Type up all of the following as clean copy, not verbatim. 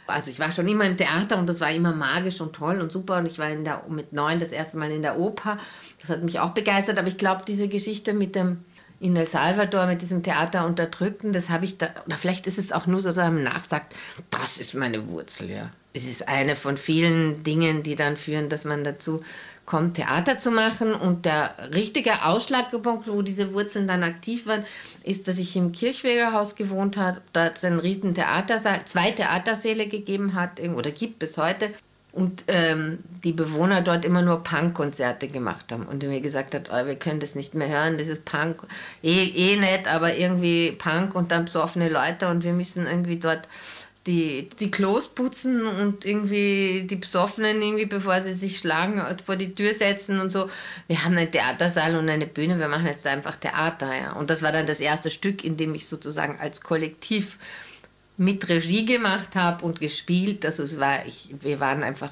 Also ich war schon immer im Theater und das war immer magisch und toll und super. Und ich war mit 9 das erste Mal in der Oper. Das hat mich auch begeistert. Aber ich glaube, diese Geschichte mit dem in El Salvador, mit diesem Theater Unterdrückten, das habe ich da, oder vielleicht ist es auch nur sozusagen nachsagt, das ist meine Wurzel, ja. Es ist eine von vielen Dingen, die dann führen, dass man dazu kommt, Theater zu machen. Und der richtige Ausschlagpunkt, wo diese Wurzeln dann aktiv waren, ist, dass ich im Kirchweger Haus gewohnt habe. Da hat es einen riesen Theatersaal, 2 Theatersäle gegeben hat, oder gibt bis heute. Und die Bewohner dort immer nur Punkkonzerte gemacht haben. Und mir gesagt hat, oh, wir können das nicht mehr hören, das ist Punk, eh nett, aber irgendwie Punk und dann besoffene Leute und wir müssen irgendwie dort die Klos putzen und irgendwie die Besoffenen irgendwie, bevor sie sich schlagen, vor die Tür setzen und so. Wir haben einen Theatersaal und eine Bühne, wir machen jetzt einfach Theater. Ja. Und das war dann das erste Stück, in dem ich sozusagen als Kollektiv mit Regie gemacht habe und gespielt. Also wir waren einfach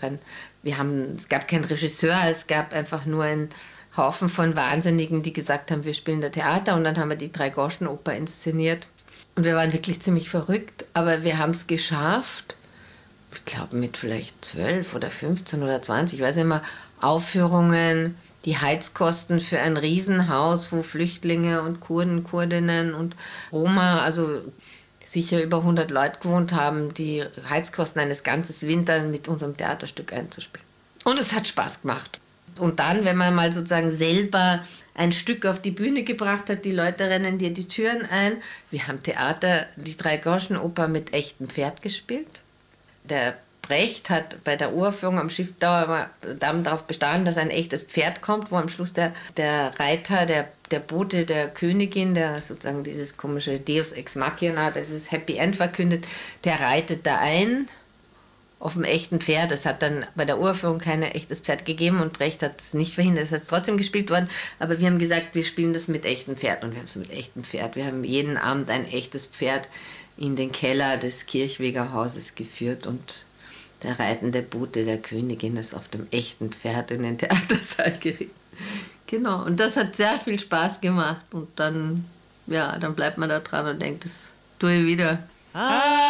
es gab keinen Regisseur, es gab einfach nur einen Haufen von Wahnsinnigen, die gesagt haben, wir spielen da Theater und dann haben wir die Drei-Groschen-Oper inszeniert. Und wir waren wirklich ziemlich verrückt, aber wir haben es geschafft, ich glaube mit vielleicht 12 oder 15 oder 20, ich weiß nicht mehr, Aufführungen, die Heizkosten für ein Riesenhaus, wo Flüchtlinge und Kurden, Kurdinnen und Roma, also sicher über 100 Leute gewohnt haben, die Heizkosten eines ganzen Winters mit unserem Theaterstück einzuspielen. Und es hat Spaß gemacht. Und dann, wenn man mal sozusagen selber ein Stück auf die Bühne gebracht hat, die Leute rennen dir die Türen ein. Wir haben Theater, die Drei-Groschen-Oper mit echtem Pferd gespielt. Der Brecht hat bei der Uraufführung am Schiff darauf bestanden, dass ein echtes Pferd kommt, wo am Schluss der Reiter, der Bote der Königin, der sozusagen dieses komische Deus Ex Machina, dieses Happy End verkündet, der reitet da ein auf dem echten Pferd. Es hat dann bei der Uraufführung kein echtes Pferd gegeben und Brecht hat es nicht verhindert. Es ist trotzdem gespielt worden, aber wir haben gesagt, wir spielen das mit echtem Pferd und wir haben es mit echtem Pferd. Wir haben jeden Abend ein echtes Pferd in den Keller des Kirchweger Hauses geführt und der reitende Bote der Königin ist auf dem echten Pferd in den Theatersaal geritten. Genau, und das hat sehr viel Spaß gemacht und dann bleibt man da dran und denkt, das tue ich wieder.